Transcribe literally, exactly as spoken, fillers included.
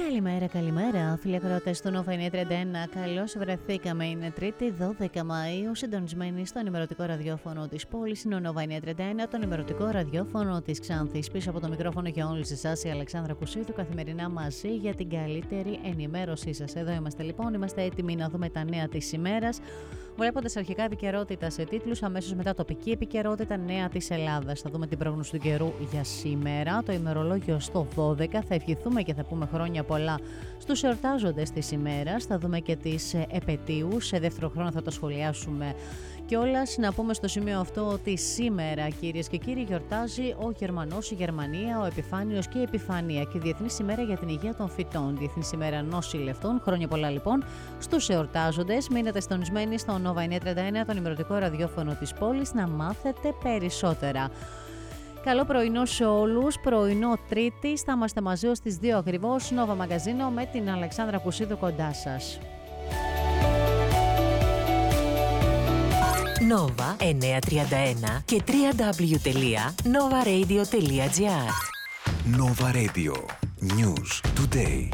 Καλημέρα, καλημέρα, φίλοι ακροατές του Nova εννιακόσια τριάντα ένα. Καλώς βρεθήκαμε. Είναι Τρίτη, δώδεκα Μαΐου, συντονισμένοι στο ενημερωτικό ραδιόφωνο της πόλης. Είναι ο Nova εννιακόσια τριάντα ένα, το ενημερωτικό ραδιόφωνο της Ξάνθης. Πίσω από το μικρόφωνο για όλους εσάς, η Αλεξάνδρα Κουσίδου, καθημερινά μαζί για την καλύτερη ενημέρωσή σας. Εδώ είμαστε λοιπόν, είμαστε έτοιμοι να δούμε τα νέα της ημέρας. Βλέποντας αρχικά επικαιρότητα σε τίτλους, αμέσως μετά τοπική επικαιρότητα, νέα της Ελλάδας. Θα δούμε την πρόγνωση του καιρού για σήμερα, το ημερολόγιο στο δώδεκα. Θα ευχηθούμε και θα πούμε χρόνια πολλά στους εορτάζοντες της ημέρας. Θα δούμε και τις επετείους. Σε δεύτερο χρόνο θα το σχολιάσουμε κιόλας. Να πούμε στο σημείο αυτό ότι σήμερα, κυρίες και κύριοι, γιορτάζει ο Γερμανός, η Γερμανία, ο Επιφάνιος και η Επιφανία και η Διεθνής ημέρα για την υγεία των φυτών. Διεθνής ημέρα νοσηλευτών. Χρόνια πολλά λοιπόν στους εορτάζοντες. Μείνετε συντονισμένοι στο Nova εννιακόσια τριάντα ένα, το ενημερωτικό ραδιόφωνο της πόλης, να μάθετε περισσότερα. Καλό πρωινό σε όλους, πρωινό Τρίτης, θα είμαστε μαζί ως τις δύο ακριβώς, Nova Μαγκαζίνο με την Αλεξάνδρα Κουσίδου κοντά σας. Nova εννιακόσια τριάντα ένα και double-u double-u double-u τελεία nova radio τελεία gr. Nova Radio. News Today.